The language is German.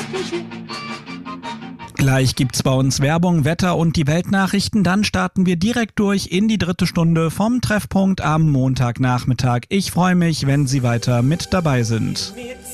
Gleich gibt's bei uns Werbung, Wetter und die Weltnachrichten. Dann starten wir direkt durch in die 3. Stunde vom Treffpunkt am Montagnachmittag. Ich freue mich, wenn Sie weiter mit dabei sind.